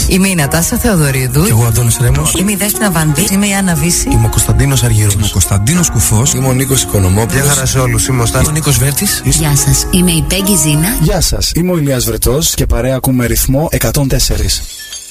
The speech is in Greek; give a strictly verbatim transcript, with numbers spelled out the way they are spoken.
Είμαι η Νατάσα Θεοδωρίδου. Και εγώ Αντώνης Ρέμος. Είμαι η Δέσποινα Βανδύ. Είμαι η Άννα Βύση. Είμαι ο Κωνσταντίνος Αργύρος. Είμαι ο Κωνσταντίνος Κουφός. Είμαι ο Νίκος Οικονομόπουλος. Γεια χαρά σε όλους. Είμαι ο Στάνης. Ο Νίκος Βέρτης. Γεια σας. Είμαι η Πέγγι Ζήνα. Γεια σας. Είμαι ο Ηλίας Βρετός και παρέα ακούμε Ρυθμό εκατόν τέσσερα.